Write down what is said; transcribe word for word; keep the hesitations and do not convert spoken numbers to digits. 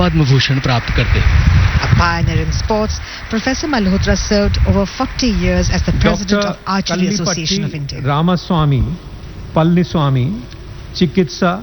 पद्म भूषण प्राप्त करते हैं। A pioneer in sports, Professor Malhotra served over forty years as the president of Archery Association of India. Ramaswamy Palniswamy, चिकित्सा